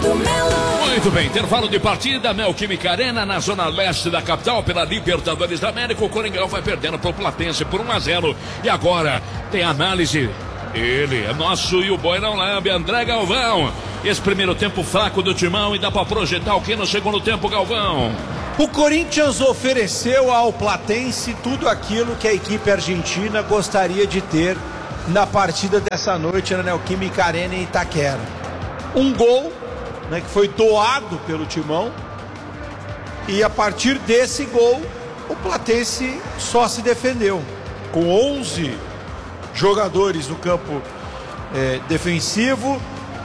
Ricardo Melo. Muito bem, intervalo de partida, Neoquímica Arena, na zona leste da capital, pela Libertadores da América. O Coringão vai perdendo pro Platense por 1-0. E agora tem análise. Ele é nosso e o boi não lambe, André Galvão. Esse primeiro tempo fraco do Timão, e dá pra projetar o que no segundo tempo, Galvão? O Corinthians ofereceu ao Platense tudo aquilo que a equipe argentina gostaria de ter na partida dessa noite na Neoquímica Arena em Itaquera. Um gol, né, que foi doado pelo Timão, e a partir desse gol o Platense só se defendeu com 11 jogadores no campo defensivo,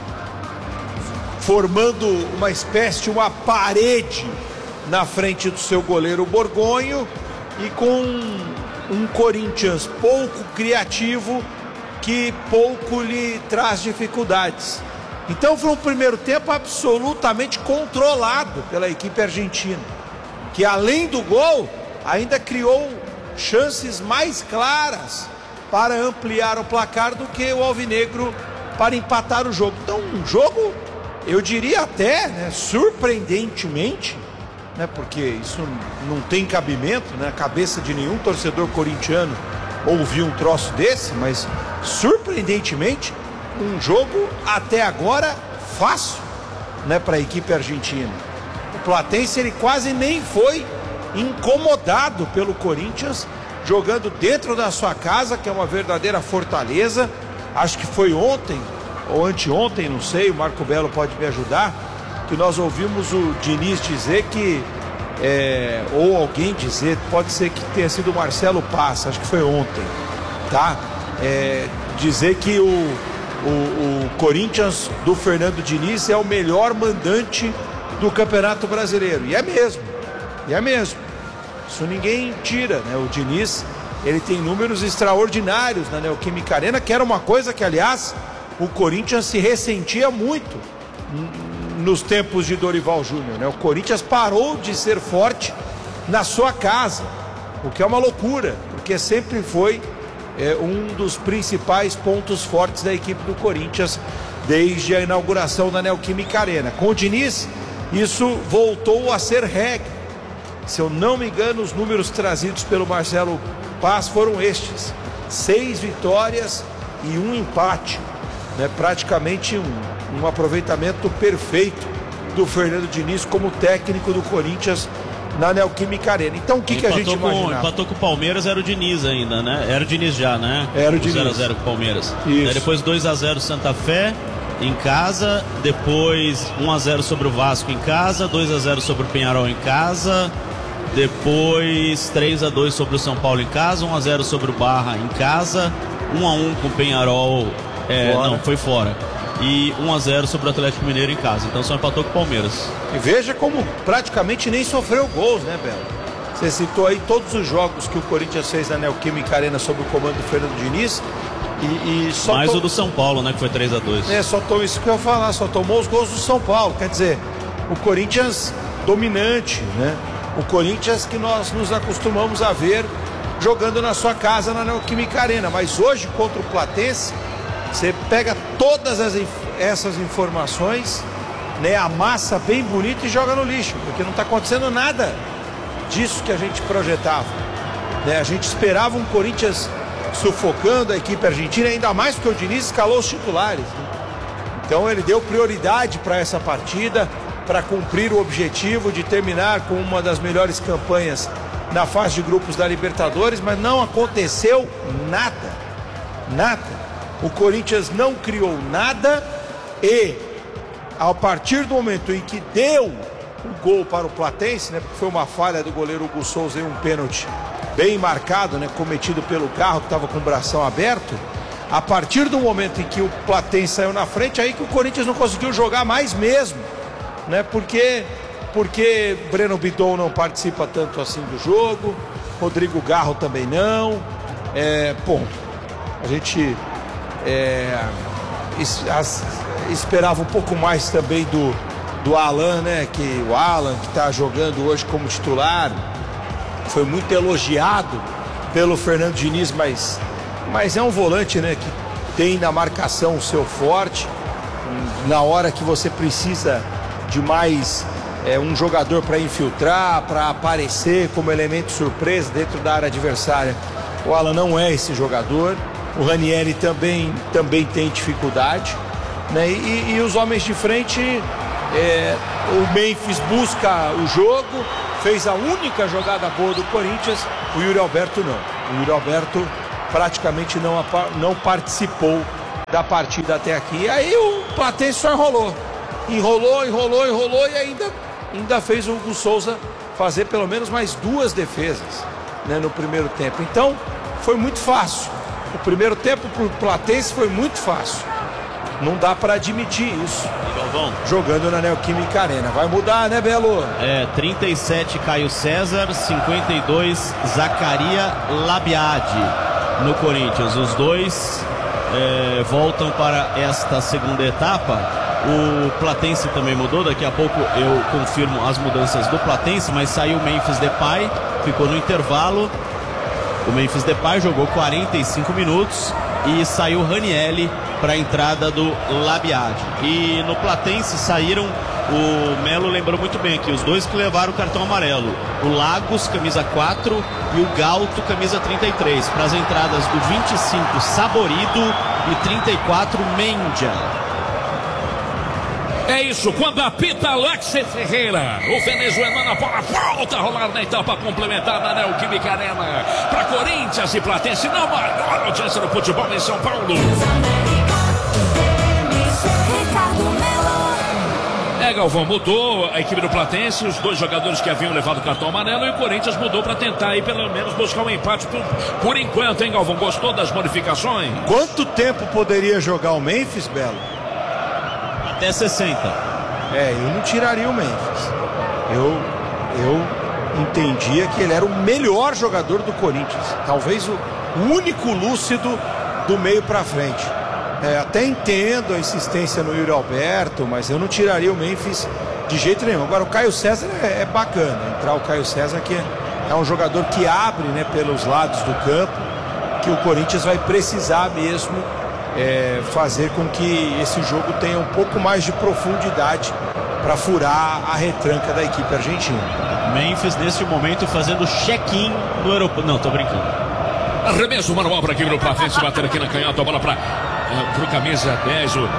formando uma espécie de uma parede na frente do seu goleiro Borgonho, e com um Corinthians pouco criativo, que pouco lhe traz dificuldades. Então foi um primeiro tempo absolutamente controlado pela equipe argentina, que além do gol ainda criou chances mais claras para ampliar o placar do que o alvinegro para empatar o jogo. Então um jogo, eu diria até, né, surpreendentemente, né, porque isso não tem cabimento, né, na cabeça de nenhum torcedor corintiano ouvir um troço desse, mas surpreendentemente um jogo até agora fácil, né, para a equipe argentina. O Platense, ele quase nem foi incomodado pelo Corinthians, jogando dentro da sua casa, que é uma verdadeira fortaleza. Acho que foi ontem ou anteontem, não sei, o Marco Belo pode me ajudar, que nós ouvimos o Diniz dizer que ou alguém dizer, pode ser que tenha sido o Marcelo Paz, acho que foi ontem, tá? Dizer que o Corinthians do Fernando Diniz é o melhor mandante do Campeonato Brasileiro, e é mesmo, isso ninguém tira, né? O Diniz, ele tem números extraordinários na Neoquímica Arena, que era uma coisa que, aliás, o Corinthians se ressentia muito nos tempos de Dorival Júnior, né? O Corinthians parou de ser forte na sua casa, o que é uma loucura, porque sempre foi um dos principais pontos fortes da equipe do Corinthians desde a inauguração da Neoquímica Arena. Com o Diniz, isso voltou a ser regra. Se eu não me engano, os números trazidos pelo Marcelo Paz foram estes: 6 vitórias e 1 empate, né? Praticamente um aproveitamento perfeito do Fernando Diniz como técnico do Corinthians na Neoquímica Arena. Então o que a gente imaginava? Empatou com o Palmeiras, era o Diniz ainda, né? Era o Diniz já, né? Era o Diniz. 0-0 com o Palmeiras. Isso. Aí depois 2-0 Santa Fé em casa, depois 1-0 sobre o Vasco em casa, 2-0 sobre o Peñarol em casa, depois 3-2 sobre o São Paulo em casa, 1-0 sobre o Barra em casa, 1-1 com o Peñarol, não, foi fora. E 1-0 sobre o Atlético Mineiro em casa. Então só empatou com o Palmeiras. E veja como praticamente nem sofreu gols, né, Belo? Você citou aí todos os jogos que o Corinthians fez na Neoquímica Arena sob o comando do Fernando Diniz. E só mais o do São Paulo, né, que foi 3-2. Só tomou isso que eu ia falar, só tomou os gols do São Paulo. Quer dizer, o Corinthians dominante, né? O Corinthians que nós nos acostumamos a ver jogando na sua casa na Neoquímica Arena. Mas hoje, contra o Platense, você pega todas essas informações, né, amassa bem bonito e joga no lixo, porque não está acontecendo nada disso que a gente projetava, né? A gente esperava um Corinthians sufocando a equipe argentina, ainda mais porque o Diniz escalou os titulares, né? Então ele deu prioridade para essa partida, para cumprir o objetivo de terminar com uma das melhores campanhas na fase de grupos da Libertadores, mas não aconteceu nada. O Corinthians não criou nada e, a partir do momento em que deu o gol para o Platense, né, porque foi uma falha do goleiro Hugo Souza e um pênalti bem marcado, né, cometido pelo Carro, que estava com o bração aberto, a partir do momento em que o Platense saiu na frente, aí que o Corinthians não conseguiu jogar mais mesmo, né, porque Breno Bidon não participa tanto assim do jogo, Rodrigo Garro também não, a gente esperava um pouco mais também do Alan, né? Que o Alan, que está jogando hoje como titular, foi muito elogiado pelo Fernando Diniz, mas é um volante, né? Que tem na marcação o seu forte, na hora que você precisa de mais um jogador para infiltrar, para aparecer como elemento surpresa dentro da área adversária. O Alan não é esse jogador. O Ranieri também tem dificuldade, né? E os homens de frente, o Memphis busca o jogo, fez a única jogada boa do Corinthians. O Yuri Alberto não. O Yuri Alberto praticamente não participou da partida até aqui. Aí o Platense só enrolou e ainda fez o Hugo Souza fazer pelo menos mais 2 defesas, né, no primeiro tempo. Então foi muito fácil. O primeiro tempo para o Platense foi muito fácil. Não dá para admitir isso. Jogando na Neoquímica Arena. Vai mudar, né, Belo? 37 Caio César, 52 Zacaria Labiade no Corinthians. Os dois voltam para esta segunda etapa. O Platense também mudou. Daqui a pouco eu confirmo as mudanças do Platense, mas saiu o Memphis Depay, ficou no intervalo. O Memphis Depay jogou 45 minutos e saiu Ranieri para a entrada do Labiade. E no Platense saíram, o Melo lembrou muito bem aqui, os dois que levaram o cartão amarelo: o Lagos, camisa 4, e o Galto, camisa 33. Para as entradas do 25, Saborido, e 34, Mendia. É isso, quando apita Alex Ferreira, o venezuelano, a bola volta a rolar na etapa complementar na Neoquímica Arena. Para Corinthians e Platense, não maior audiência no futebol em São Paulo. Galvão, mudou a equipe do Platense, os 2 jogadores que haviam levado o cartão amarelo, e o Corinthians mudou para tentar aí pelo menos buscar um empate por enquanto, hein, Galvão? Gostou das modificações? Quanto tempo poderia jogar o Memphis, Belo? Até 60. Eu não tiraria o Memphis. Eu entendia que ele era o melhor jogador do Corinthians. Talvez o único lúcido do meio para frente. Até entendo a insistência no Yuri Alberto, mas eu não tiraria o Memphis de jeito nenhum. Agora o Caio César é bacana. Entrar o Caio César, que é um jogador que abre, né, pelos lados do campo, que o Corinthians vai precisar mesmo fazer com que esse jogo tenha um pouco mais de profundidade para furar a retranca da equipe argentina. Memphis neste momento fazendo check-in no aeroporto. Não, tô brincando. Arremesso manual para a equipe do Platense, bater aqui na canhota, a bola para pro camisa 10, o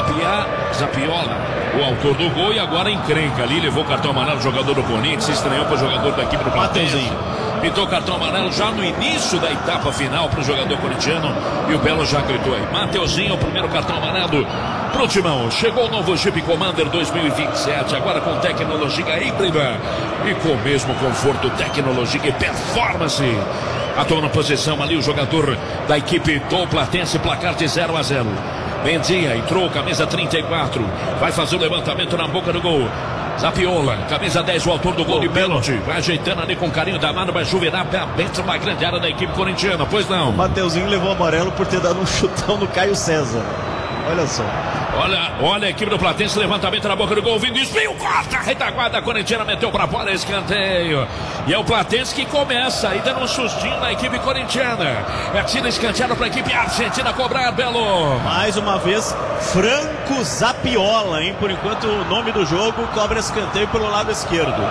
Zapiola, o autor do gol, e agora encrenca ali, levou o cartão amarelo, jogador do Corinthians, se estranhou para o jogador da equipe do Platense. Pintou o cartão amarelo já no início da etapa final para o jogador corintiano, e o Belo já gritou aí. Mateuzinho, o primeiro cartão amarelo pro Timão. Chegou o novo Jeep Commander 2027, agora com tecnologia híbrida e com o mesmo conforto, tecnologia e performance. Atuou na posição ali o jogador da equipe do Platense, placar de 0-0. Mendia entrou, camisa 34, vai fazer o levantamento na boca do gol. Zapiola, camisa 10, o autor do gol de pênalti, vai ajeitando ali com carinho da mano, vai juvenar dentro da grande área da equipe corintiana, pois não. Mateuzinho levou amarelo por ter dado um chutão no Caio César. Olha só. Olha a equipe do Platense, levantamento na boca do gol, Vinícius, veio, corta, a retaguarda corintiana, meteu pra fora, escanteio. E é o Platense que começa aí dando um sustinho na equipe corintiana. É tiro escanteado pra equipe argentina cobrar, Belo. Mais uma vez, Franco Zapiola, hein? Por enquanto o nome do jogo, cobra escanteio pelo lado esquerdo.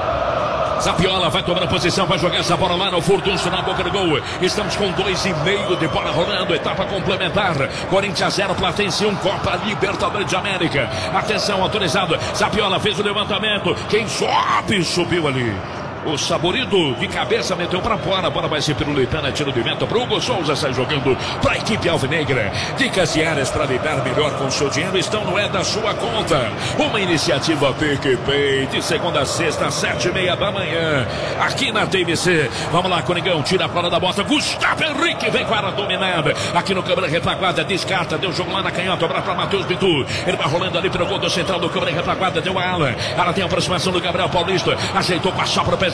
Zapiola vai tomando posição, vai jogar essa bola lá no furdunço na boca do gol. Estamos com 2,5 de bola rolando, etapa complementar. Corinthians 0, Platense 1, Copa Libertadores de América. Atenção, autorizado. Zapiola fez o levantamento. Quem sobe, subiu ali. O Saborido de cabeça meteu para fora. A bola vai ser pirulitana, tiro de vento para Hugo Souza, sai jogando para a equipe alvinegra. Dicas diárias para lidar melhor com o seu dinheiro estão no É da Sua Conta. Uma iniciativa PicPay de segunda a sexta, 7h30 da manhã. Aqui na TMC. Vamos lá, Coringão, tira a bola da bota. Gustavo Henrique vem com a área dominada. Aqui no câmera retaguarda, descarta, deu jogo lá na canhota, obra para Matheus Bitu. Ele vai rolando ali pelo gol do central do câmera retaguarda, deu a ala. Ela tem a aproximação do Gabriel Paulista. Ajeitou, passou para o pé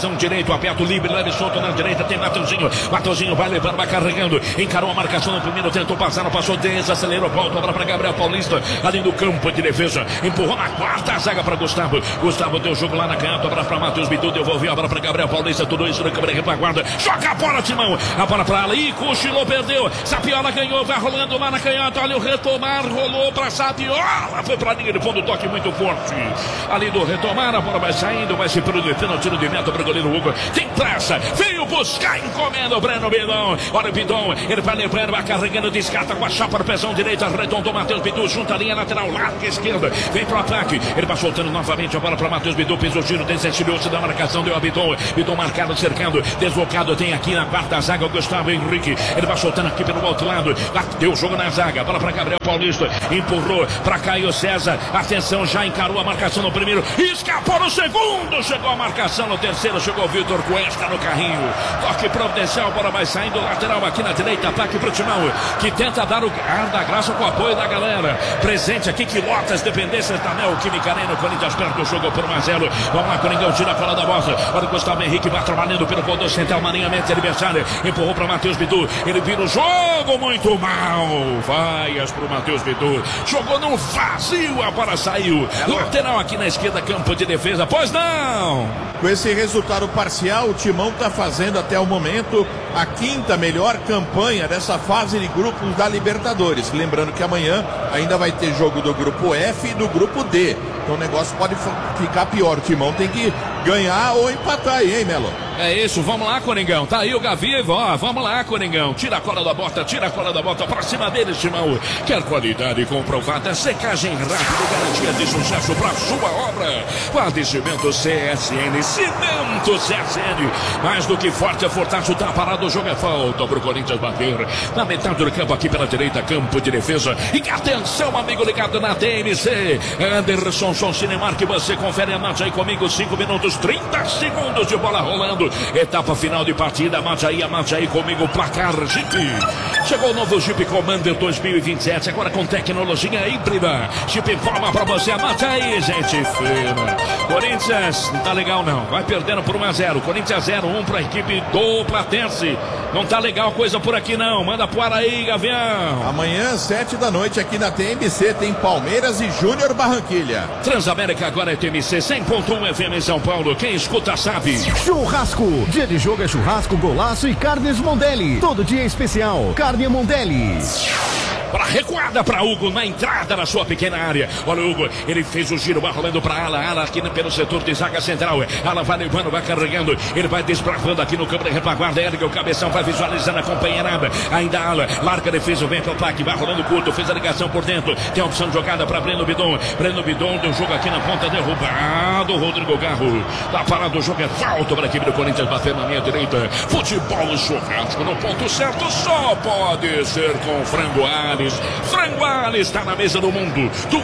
Pezão direito, aperto livre, leve solto na direita, tem Mateuzinho vai levando, vai carregando, encarou a marcação no primeiro, tentou passar, não passou, desacelerou, volta para Gabriel Paulista, ali no campo de defesa, empurrou na quarta zaga para Gustavo deu jogo lá na canhota, abraço para Matheus Bidu, devolveu a bola para Gabriel Paulista, tudo isso na câmera retaguarda, joga a bola, Timão, a bola para ela, e cochilou, perdeu, Sapiola ganhou, vai rolando lá na canhota, olha o retomar, rolou para Sapiola, foi para a linha de fundo, toque muito forte, ali do retomar, a bola vai saindo, vai se projetando, tiro de meta para o goleiro Hugo, tem pressa, veio buscar, encomenda o Breno Bidon, olha o Bidon, ele vai levando, vai carregando, descarta com a chapa no pezão direita, arredondou Matheus Bidu, junta a linha lateral, larga esquerda, vem pro ataque, ele vai soltando novamente a bola para Matheus Bidu, fez o giro, desensibilou-se da marcação, deu a Bidon marcado, cercando, deslocado, tem aqui na quarta zaga o Gustavo Henrique, ele vai soltando aqui pelo outro lado, deu o jogo na zaga, bola para Gabriel Paulista, empurrou para Caio César, atenção, já encarou a marcação no primeiro, escapou no segundo, chegou a marcação no terceiro, chegou o Vitor Cuesta no carrinho, toque providencial, bola vai saindo, lateral aqui na direita, ataque pro Timão, que tenta dar o ar da graça com o apoio da galera, presente aqui, Quilotas, Dependência, Tamel, Química Arena, Corinthians perto do jogo por 1-0, vamos lá, Coringão tira a bola da bola, olha o Gustavo Henrique, vai trabalhando pelo ponto central, marinhamento adversário, empurrou para Matheus Bidu, ele vira o jogo muito mal, vaias pro Matheus Bidu, jogou no vazio, a bola saiu, lateral aqui na esquerda, campo de defesa, pois não! Com esse resultado parcial, o Timão está fazendo até o momento a quinta melhor campanha dessa fase de grupos da Libertadores. Lembrando que amanhã ainda vai ter jogo do grupo F e do grupo D. Então o negócio pode ficar pior. O Timão tem que ganhar ou empatar aí, hein, Melo? É isso, vamos lá, Coringão. Tá aí o Gavi, ó, vamos lá, Coringão. Tira a cola da bota, pra cima deles, Timão. Quer qualidade comprovada, secagem rápida, garantia de sucesso pra sua obra. Padecimento CSN, Cimento CSN. Mais do que forte, é fortaço, tá parado, o jogo é falta pro Corinthians bater. Na metade do campo, aqui pela direita, campo de defesa. E atenção, amigo ligado na TMC. Anderson Cinemark, você confere a marcha aí comigo, 5 minutos, 30 segundos de bola rolando. Etapa final de partida, marcha aí comigo, placar Jeep. Chegou o novo Jeep Commander 2027, agora com tecnologia híbrida. Jeep informa pra você, a marcha aí, gente fina. Corinthians, não tá legal não, vai perdendo por 1-0. Corinthians 0-1 pra equipe do Platense. Não tá legal coisa por aqui não, manda pro ar aí, Gavião. Amanhã, 7 da noite, aqui na TMC, tem Palmeiras e Júnior Barranquilha. Transamérica agora é TMC 100.1 FM em São Paulo, quem escuta sabe. Churrasco, dia de jogo é churrasco, golaço e carnes Mondelli. Todo dia é especial, carne Mondelli. Para recuada para Hugo na entrada da sua pequena área. Olha o Hugo, ele fez o giro, vai rolando para Ala aqui pelo setor de zaga central. Ala vai levando, vai carregando, ele vai desbravando aqui no campo de retaguarda. Ergue o cabeção, vai visualizando a companheirada. Ainda Ala, larga a defesa, vem para o ataque, vai rolando curto, fez a ligação por dentro. Tem a opção de jogada para Breno Bidon. Breno Bidon deu jogo aqui na ponta, derrubado. Rodrigo Garro, tá parado, o jogo é falta para a equipe do Corinthians bater na minha direita. Futebol e churrasco no ponto certo, só pode ser com Frango Alves. Frango Alves está na mesa do mundo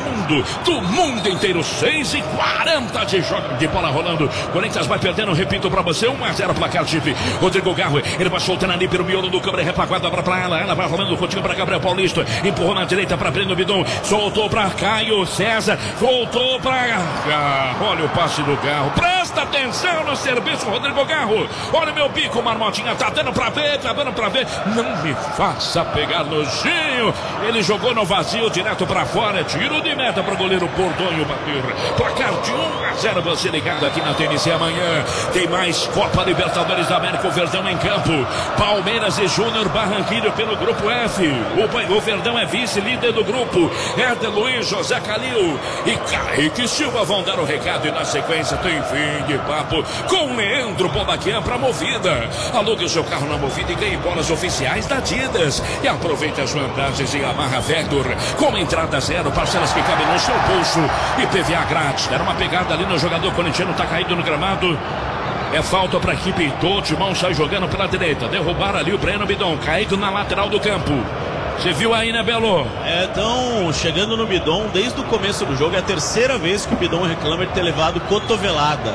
inteiro. 6:40 de bola rolando. Corinthians vai perdendo, repito pra você, 1-0 placar Jeep. Rodrigo Garro, ele vai soltando ali pelo miolo do câmera retaguarda pra ela. Ela vai rolando, continua pra Gabriel Paulista. Empurrou na direita pra Breno Bidon. Soltou pra Caio César. Voltou pra Garro. Olha o passe do Garro. Presta atenção no serviço, Rodrigo Garro. Olha o meu bico, Marmotinha. Tá dando pra ver. Não me faça pegar nojinho. Ele jogou no vazio, direto pra fora. Tiro de meta pro goleiro Bordonho bater. Placar de 1-0. Você ligado aqui na TNC amanhã. Tem mais Copa Libertadores da América. O Verdão em campo. Palmeiras e Júnior Barranquilha pelo grupo F. O Verdão é vice-líder do grupo. Éder Luiz, José Calil e Kaique Silva vão dar o recado. E na sequência tem fim de papo com Leandro Pobaquian pra Movida. Alugue o seu carro na Movida e ganhe bolas oficiais da Adidas. E aproveite as vantagens em Amarra Vector, com entrada zero, parcelas que cabem no seu bolso e PVA grátis. Deram uma pegada ali no jogador corintiano, tá caído no gramado. É falta para a equipe do Timão, sai jogando pela direita. Derrubaram ali o Breno Bidon, caído na lateral do campo. Você viu aí, né, Belo? Então, chegando no Bidon, desde o começo do jogo, é a terceira vez que o Bidon reclama de ter levado cotovelada.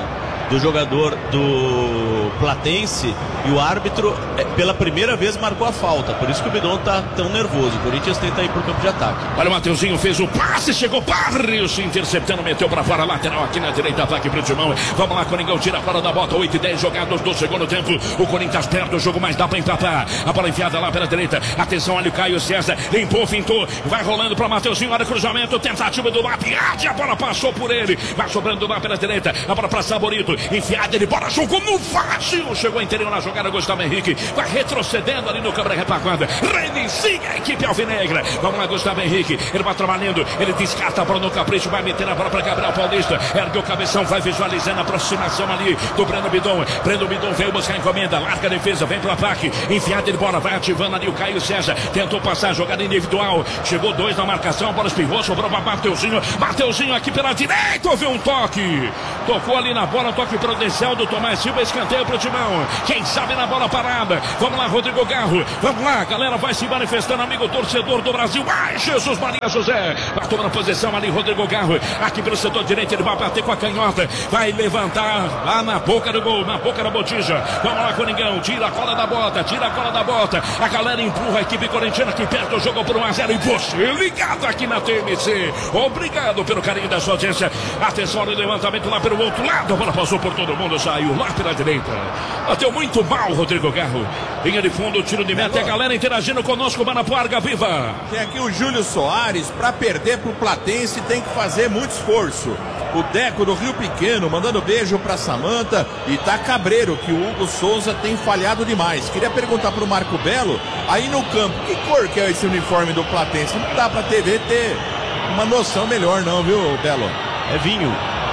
do jogador do Platense e o árbitro pela primeira vez marcou a falta, por isso que o Bidon tá tão nervoso. O Corinthians tenta ir pro campo de ataque. Olha, o Mateuzinho fez o passe, chegou Barrios interceptando, meteu pra fora, lateral aqui na direita, ataque pro Timão. Vamos lá, Coringão tira fora da bota, 8 e 10 jogados do segundo tempo. O Corinthians perde o jogo, mas dá pra empatar. A bola enfiada lá pela direita, atenção, olha o Caio César, limpou, fintou, vai rolando pra Mateuzinho, olha o cruzamento, tentativa do Lapiade, a bola passou por ele, vai sobrando lá pela direita, a bola pra Saborito, enfiada, ele bora, jogou no vazio, chegou interior na jogada, Gustavo Henrique, vai retrocedendo ali no câmera retaguarda, reinicia a equipe alvinegra. Vamos lá, Gustavo Henrique, ele vai trabalhando, ele descarta a bola no capricho, vai meter a bola para Gabriel Paulista, ergue o cabeção, vai visualizando a aproximação ali do Breno Bidon. Breno Bidon veio buscar a encomenda, larga a defesa, vem pro ataque, enfiada de bola, vai ativando ali o Caio César, tentou passar a jogada individual, chegou 2 na marcação, a bola espirrou, sobrou para Mateuzinho aqui pela direita, houve um toque, tocou ali na bola, toque prudencial do Tomás Silva, escanteio pro Timão, quem sabe na bola parada. Vamos lá, Rodrigo Garro, vamos lá, a galera vai se manifestando, amigo torcedor do Brasil. Ai, Jesus Maria José, vai tomando posição ali, Rodrigo Garro, aqui pelo setor direito, ele vai bater com a canhota, vai levantar lá na boca do gol, na boca da botija. Vamos lá, Coringão, tira a cola da bota, a galera empurra a equipe corintiana que perde o jogo por 1-0 e você ligado aqui na TMC, obrigado pelo carinho da sua audiência. Atenção no levantamento lá pelo outro lado, a bola passou por todo mundo, saiu lá pela direita, bateu muito mal Rodrigo Garro, linha de fundo, tiro de meta, a galera interagindo conosco, Manapuarga viva. Tem aqui o Júlio Soares, para perder pro Platense tem que fazer muito esforço. O Deco do Rio Pequeno, mandando beijo pra Samanta, e tá cabreiro que o Hugo Souza tem falhado demais. Queria perguntar pro Marco Belo, aí no campo, que cor que é esse uniforme do Platense? Não dá pra TV ter uma noção melhor não, viu, Belo? É vinho.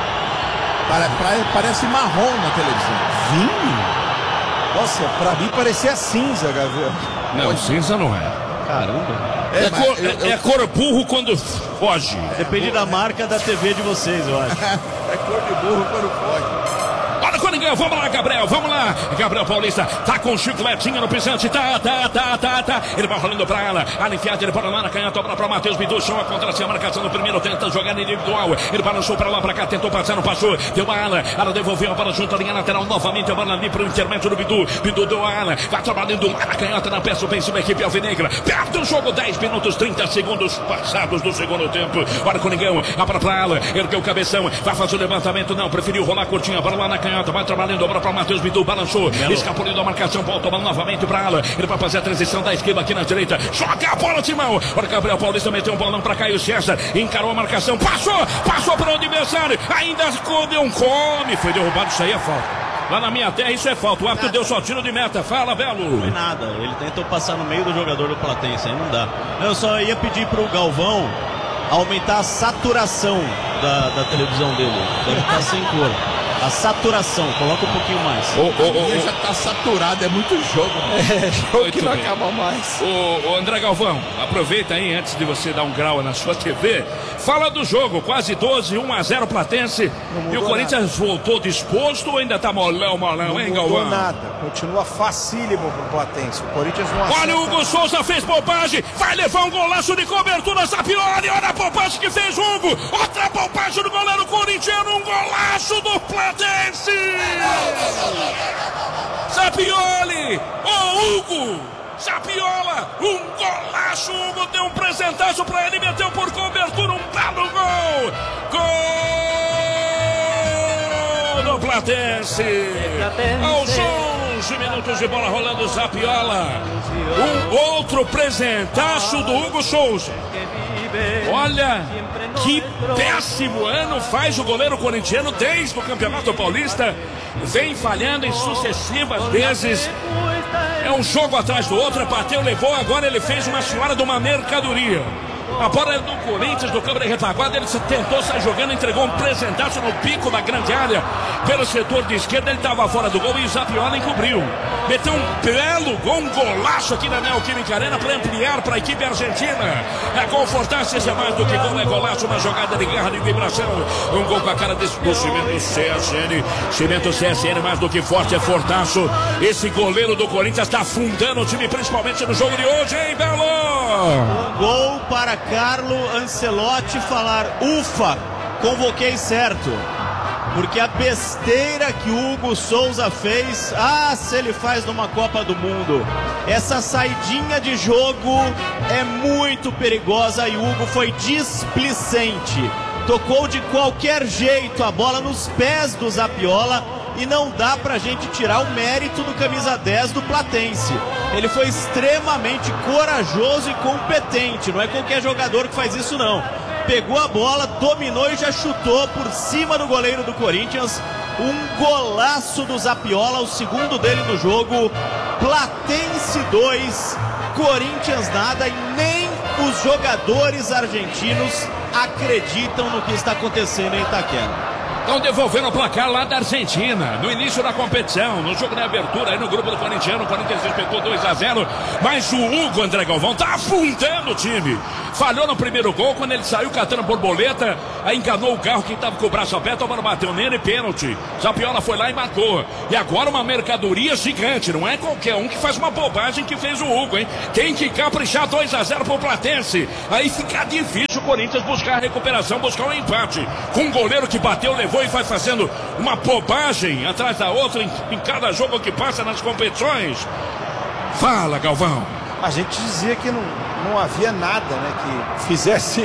Parece marrom na televisão. Vinho? Nossa, pra mim parecia cinza, Gabriel. Não, cinza não é. Caramba. É cor burro quando foge. Depende da marca da TV de vocês, eu acho. É cor de burro quando foge. Olha o Coringão, vamos lá, Gabriel, vamos lá. Gabriel Paulista tá com chicletinho no pisante, tá. Ele vai rolando pra ela, enfiada, ele para lá na canhota, obra pra Matheus Bidu, chama contra a marcação no primeiro, tenta jogar individual. Ele balançou pra lá, pra cá, tentou passar, não passou, deu a ela devolveu a bola junto à linha lateral, novamente a bola ali pro intermédio do Bidu deu a ela, vai trabalhando lá na canhota, na peça ofensiva, a equipe alvinegra, perto do jogo, 10 minutos, 30 segundos passados do segundo tempo. Olha o Coringão, a bola pra ela, ergueu o cabeção, vai fazer o levantamento, não, preferiu rolar curtinha, a bola lá na canhota, vai trabalhando, a bola pra Matheus Bidu, balançou, escapuliu da marcação, volta a bola novamente pra ela, ele vai fazer a transição da esquerda aqui na direita, joga a bola, Timão. Olha o Gabriel Paulista, meteu um bolão pra Caio César, encarou a marcação, passou para o adversário, ainda deu um come, foi derrubado, isso aí é falta. Lá na minha terra isso é falta, o árbitro deu só tiro de meta, fala, Belo. Não foi nada, ele tentou passar no meio do jogador do Platense, aí não dá. Eu só ia pedir pro Galvão aumentar a saturação da televisão dele, deve estar sem cor. A saturação, coloca um pouquinho mais. Já tá saturado, é muito jogo. Jogo que não acaba mais. Ô André Galvão, aproveita aí antes de você dar um grau na sua TV. Fala do jogo, quase 12, 1-0 Platense. E o Corinthians voltou disposto ou ainda tá molão, hein, Galvão? Não mudou nada, continua facílimo pro Platense. O Corinthians não acerta. Olha, o Hugo Souza fez bobagem, vai levar um golaço de cobertura, Sapioli, olha a bobagem que fez o Hugo. Outra bobagem do goleiro corintiano, um golaço do Platense. Sapioli, ô Hugo, Sapiola, um golaço, o Hugo deu um presentaço pra ele, meteu por cobertura, um belo gol. Gol do Platense. Aos 11 minutos de bola rolando, Sapiola. Um outro presentaço do Hugo Souza. Olha, que péssimo ano faz o goleiro corintiano desde o Campeonato Paulista. Vem falhando em sucessivas vezes. É um jogo atrás do outro, bateu, levou, agora ele fez uma senhora de uma mercadoria. A bola é do Corinthians, do câmera retaguarda, ele tentou sair jogando, entregou um presentaço no pico da grande área. Pelo setor de esquerda, ele estava fora do gol e o Zapiola encobriu. Meteu um belo gol, um golaço aqui na Neoquímica Arena para ampliar para a equipe argentina. É confortar-se, é mais do que gol, é golaço, uma jogada de guerra, de vibração. Um gol com a cara desse do Cimento CSN. Cimento CSN, mais do que forte, é fortaço. Esse goleiro do Corinthians está afundando o time, principalmente no jogo de hoje, hein, Belo? Gol para Carlo Ancelotti falar, ufa, convoquei certo. porque a besteira que o Hugo Souza fez, se ele faz numa Copa do Mundo, essa saidinha de jogo é muito perigosa e o Hugo foi displicente, tocou de qualquer jeito a bola nos pés do Zapiola e não dá pra gente tirar o mérito do camisa 10 do Platense. Ele foi extremamente corajoso e competente, não é qualquer jogador que faz isso não. Pegou a bola, dominou e já chutou por cima do goleiro do Corinthians. Um golaço do Zapiola, o segundo dele no jogo. Platense 2, Corinthians nada, e nem os jogadores argentinos acreditam no que está acontecendo em Itaquera. Estão devolvendo o placar lá da Argentina, no início da competição, no jogo da abertura aí no grupo do corintiano. O Corinthians disputou 2-0, mas o Hugo, André Galvão, tá afundando o time. Falhou no primeiro gol, quando ele saiu catando borboleta, aí enganou o carro que estava com o braço aberto, a bola bateu nele, pênalti. Zapiola foi lá e marcou. E agora uma mercadoria gigante, não é qualquer um que faz uma bobagem que fez o Hugo, hein? Tem que caprichar 2-0 pro Platense. Aí fica difícil o Corinthians buscar a recuperação, buscar um empate. Com um goleiro que bateu, levou e vai fazendo uma bobagem atrás da outra em cada jogo que passa nas competições. Fala, Galvão. A gente dizia que não havia nada, né, que fizesse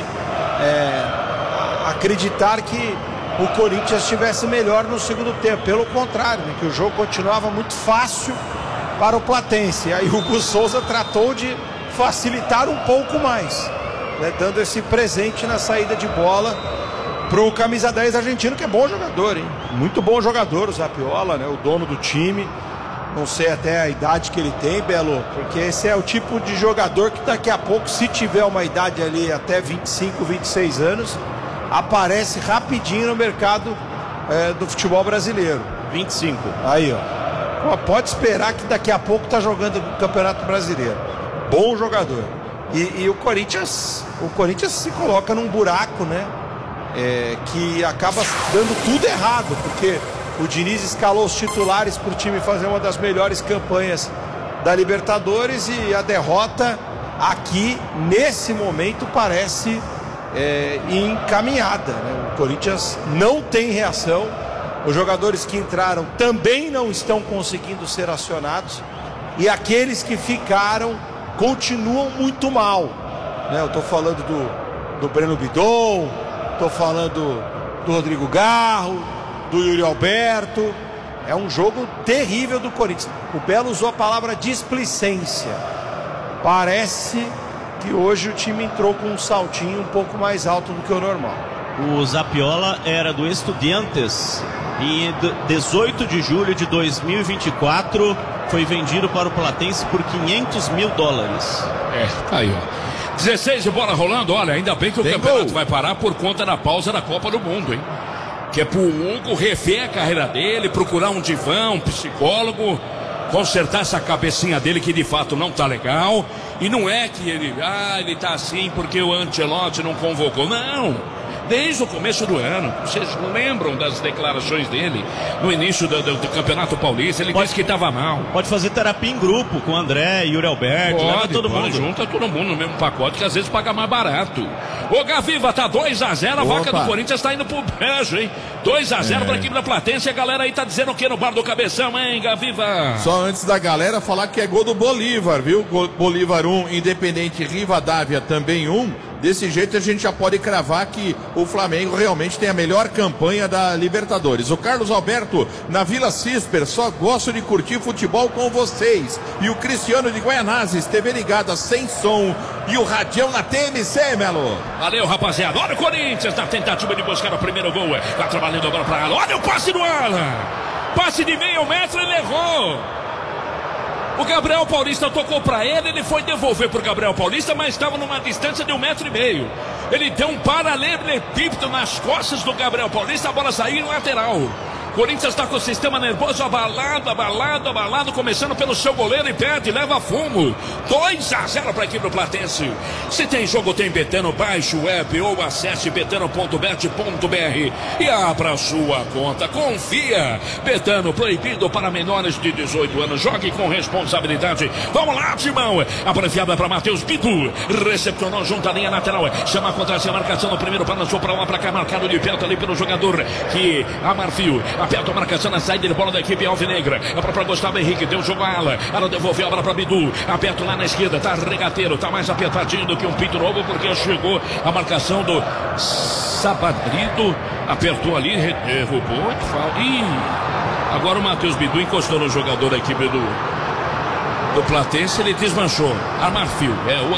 acreditar que o Corinthians estivesse melhor no segundo tempo. Pelo contrário, né, que o jogo continuava muito fácil para o Platense. Aí o Hugo Souza tratou de facilitar um pouco mais, né, dando esse presente na saída de bola pro camisa 10 argentino, que é bom jogador, hein? Muito bom jogador, o Zapiola, né? O dono do time. Não sei até a idade que ele tem, Belo, porque esse é o tipo de jogador que daqui a pouco, se tiver uma idade ali até 25, 26 anos, aparece rapidinho no mercado do futebol brasileiro. 25. Aí, ó. Pô, pode esperar que daqui a pouco tá jogando o Campeonato Brasileiro. Bom jogador. E o Corinthians se coloca num buraco, né? Que acaba dando tudo errado, porque o Diniz escalou os titulares para o time fazer uma das melhores campanhas da Libertadores, e a derrota aqui, nesse momento, parece encaminhada, né? O Corinthians não tem reação, os jogadores que entraram também não estão conseguindo ser acionados, e aqueles que ficaram continuam muito mal, né? Eu estou falando do Breno Bidon, estou falando do Rodrigo Garro, do Yuri Alberto. É um jogo terrível do Corinthians. O Belo usou a palavra displicência. Parece que hoje o time entrou com um saltinho um pouco mais alto do que o normal. O Zapiola era do Estudiantes e 18 de julho de 2024 foi vendido para o Platense por $500 mil. Tá aí, ó. 16 de bola rolando, olha, ainda bem que o campeonato vai parar por conta da pausa da Copa do Mundo, hein? Que é pro Hugo rever a carreira dele, procurar um divã, um psicólogo, consertar essa cabecinha dele que de fato não tá legal. E não é que ele tá assim porque o Ancelotti não convocou, não. Desde o começo do ano, vocês lembram das declarações dele no início do Campeonato Paulista? Ele disse que estava mal. Pode fazer terapia em grupo com o André, Yuri Alberto, leva todo mundo. Junta todo mundo no mesmo pacote, que às vezes paga mais barato. Ô Gaviva, tá 2-0, a vaca do Corinthians tá indo pro beijo, hein? 2-0 pra equipe da Platense. A galera aí tá dizendo o que no bar do Cabeção, hein, Gaviva? Só antes da galera falar que é gol do Bolívar, viu? Bolívar 1, Independente Rivadavia também 1. Desse jeito a gente já pode cravar que o Flamengo realmente tem a melhor campanha da Libertadores. O Carlos Alberto, na Vila Cisper, só gosto de curtir futebol com vocês. E o Cristiano de Guaianazes, TV ligada sem som e o radião na TMC, Melo. Valeu, rapaziada. Olha o Corinthians na tentativa de buscar o primeiro gol. Tá trabalhando agora pra Alan. Olha o passe do Alan. Passe de meio metro, ele errou. O Gabriel Paulista tocou pra ele, ele foi devolver pro Gabriel Paulista, mas estava numa distância de 1,5 metro. Ele deu um paralelepípedo nas costas do Gabriel Paulista, a bola saiu em lateral. Corinthians está com o sistema nervoso abalado, começando pelo seu goleiro e perde, leva fumo. 2-0 para a equipe do Platense. Se tem jogo, tem Betano. Baixe o app ou acesse betano.bet.br e abra a sua conta. Confia. Betano, proibido para menores de 18 anos. Jogue com responsabilidade. Vamos lá, Timão. A prefiada para Matheus Bidu. Recepcionou junto à linha lateral. Chama contra a marcação no primeiro plano. Lançou para lá, para cá, marcado de perto ali pelo jogador que Amarfio. Aperta a marcação na saída de bola da equipe alvinegra. A própria Gustavo Henrique deu jogo a ala. Ela devolveu a bola para Bidu. Aperto lá na esquerda. Tá regateiro. Tá mais apertadinho do que um pinto novo, porque chegou a marcação do Sabadrido. Apertou ali, derrubou. E agora o Matheus Bidu encostou no jogador da equipe do Platense. Ele desmanchou. Armafio.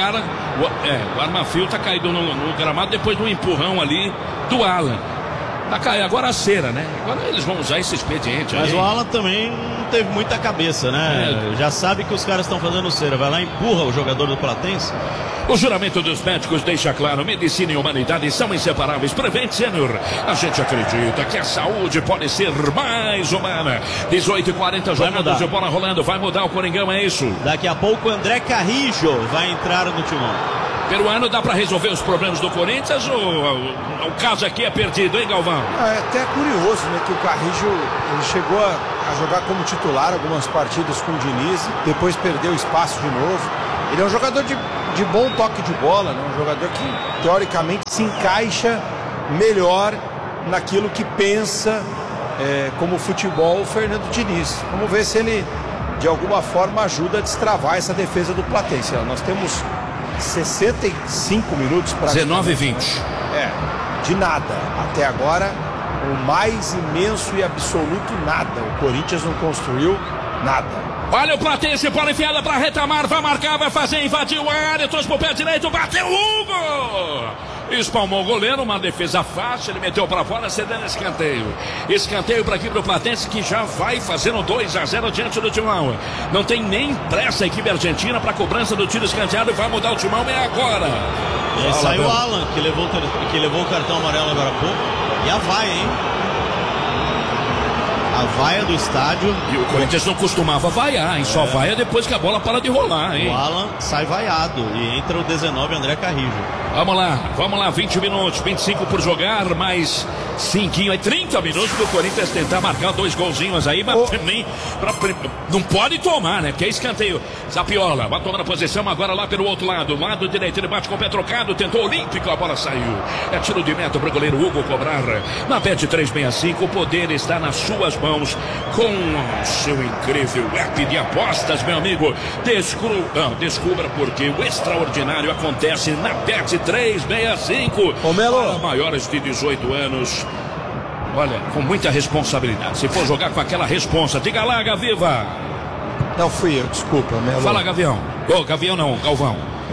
O Armafio tá caído no gramado depois do empurrão ali do Alan. Tá caindo agora a cera, né? Agora eles vão usar esse expediente. Mas aí. o Alan também não teve muita cabeça, né? Já sabe que os caras estão fazendo cera. Vai lá e empurra o jogador do Platense. O juramento dos médicos deixa claro: medicina e humanidade são inseparáveis. Prevent Senior. A gente acredita que a saúde pode ser mais humana. 18h40, jogadas de bola rolando. Vai mudar o Coringão, é isso? Daqui a pouco o André Carrijo vai entrar no timão. Peruano, dá para resolver os problemas do Corinthians ou o caso aqui é perdido, hein, Galvão? É até curioso, né, que o Carrijo ele chegou a jogar como titular algumas partidas com o Diniz, depois perdeu espaço de novo. Ele é um jogador de bom toque de bola, né, um jogador que teoricamente se encaixa melhor naquilo que pensa como futebol o Fernando Diniz. Vamos ver se ele de alguma forma ajuda a destravar essa defesa do Platense. Nós temos 65 minutos para 19h20. De nada. Até agora, o mais imenso e absoluto nada. O Corinthians não construiu nada. Olha o Platense, bola enfiada para Retamar, vai marcar, vai fazer, invadiu a área, trouxe pro pé direito, bateu Hugo! Espalmou o goleiro, uma defesa fácil, ele meteu para fora, cedendo escanteio. Escanteio para a equipe do Platense, que já vai fazendo 2-0 diante do Timão. Não tem nem pressa a equipe argentina para a cobrança do tiro escanteado, vai mudar o Timão, é agora. E aí saiu o Alan, que levou o cartão amarelo agora há pouco. E a vaia, hein? A vaia do estádio. E o Corinthians não costumava vaiar, hein? Só vaia depois que a bola para de rolar, hein? O Alan sai vaiado e entra o 19, André Carrijo. Vamos lá, 20 minutos, 25 por jogar, mais 5, aí 30 minutos pro Corinthians tentar marcar 2 golzinhos aí, mas também não pode tomar, né? Porque é escanteio. Zapiola vai tomando a posição agora lá pelo outro lado direito, ele bate com o pé trocado, tentou olímpico, a bola saiu. É tiro de meta pro goleiro Hugo cobrar. Na Bet 365, o poder está nas suas mãos com o seu incrível app de apostas, meu amigo. Descubra porque o extraordinário acontece na Bet 365. Para maiores de 18 anos. Olha, com muita responsabilidade. Se for jogar com aquela responsa, diga lá, Gaviva. Não fui eu, desculpa, Melo. Fala, Gavião. Gavião não, Galvão.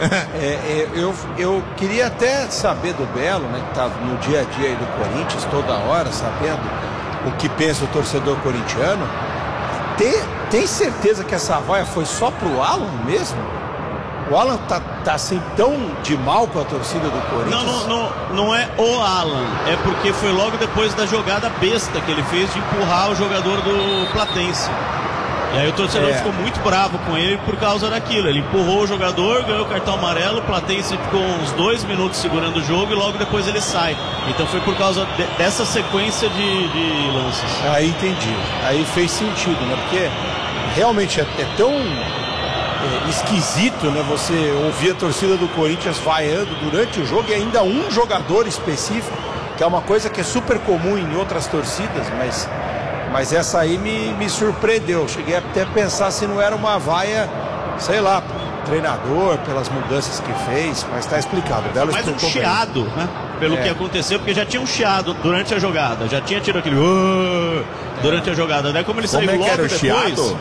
Eu queria até saber do Belo, né, que tá no dia a dia aí do Corinthians, toda hora, sabendo o que pensa o torcedor corintiano. Tem certeza que essa vaia foi só pro Alan mesmo? O Alan tá assim tão de mal com a torcida do Corinthians? Não é o Alan. É porque foi logo depois da jogada besta que ele fez de empurrar o jogador do Platense. E aí o torcedor ficou muito bravo com ele por causa daquilo. Ele empurrou o jogador, ganhou o cartão amarelo, o Platense ficou uns 2 minutos segurando o jogo e logo depois ele sai. Então foi por causa dessa sequência de lances. Aí entendi. Aí fez sentido, né? Porque realmente é tão esquisito, né? Você ouvir a torcida do Corinthians vaiando durante o jogo e ainda um jogador específico, que é uma coisa que é super comum em outras torcidas, mas essa aí me surpreendeu. Cheguei até a pensar se não era uma vaia, sei lá, treinador, pelas mudanças que fez, mas tá explicado. Belo mais um chiado, né? Pelo que aconteceu, porque já tinha um chiado durante a jogada, já tinha tido aquele durante a jogada. Daí como ele saiu logo depois... Chiado?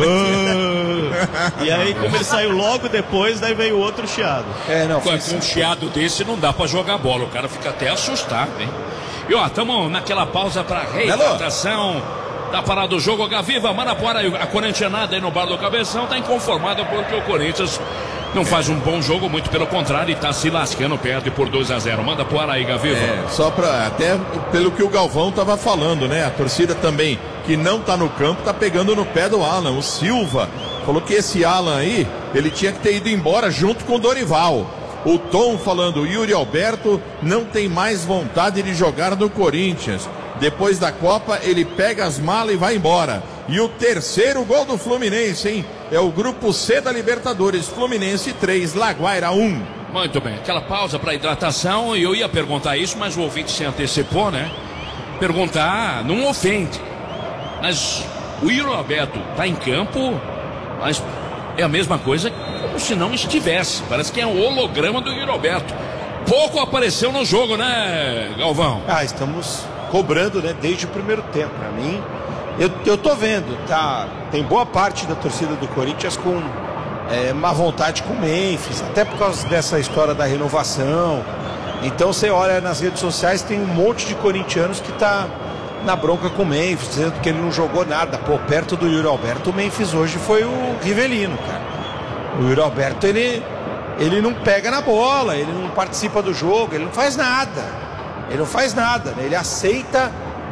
E aí como ele saiu logo depois, daí veio outro chiado. Com um chiado desse não dá pra jogar bola, o cara fica até assustado, hein? E ó, estamos naquela pausa pra reidratação da parada do jogo. Gaviva, manda fora a corintianada aí no bar do Cabeção, tá inconformada porque o Corinthians não faz um bom jogo, muito pelo contrário, e tá se lascando, perde por 2-0. Manda pro ar aí, Gaviva. Só pra, até pelo que o Galvão tava falando, né? A torcida também, que não tá no campo, tá pegando no pé do Alan. O Silva falou que esse Alan aí, ele tinha que ter ido embora junto com o Dorival. O Tom falando, o Yuri Alberto não tem mais vontade de jogar no Corinthians. Depois da Copa, ele pega as malas e vai embora. E o terceiro gol do Fluminense, hein? É o grupo C da Libertadores. Fluminense 3, Laguaira 1. Muito bem, aquela pausa para hidratação, e eu ia perguntar isso, mas o ouvinte se antecipou, né? Perguntar não ofende. Mas o Yuri Alberto tá em campo, mas é a mesma coisa como se não estivesse. Parece que é um holograma do Yuri Alberto. Pouco apareceu no jogo, né, Galvão? Estamos cobrando, né, desde o primeiro tempo. Para mim, eu tô vendo, tá? Tem boa parte da torcida do Corinthians com má vontade com o Memphis, até por causa dessa história da renovação. Então você olha nas redes sociais, tem um monte de corintianos que tá na bronca com o Memphis, dizendo que ele não jogou nada. Pô, perto do Yuri Alberto, o Memphis hoje foi o Rivelino, cara. O Yuri Alberto, ele não pega na bola, ele não participa do jogo, ele não faz nada. Ele não faz nada, né? Ele aceita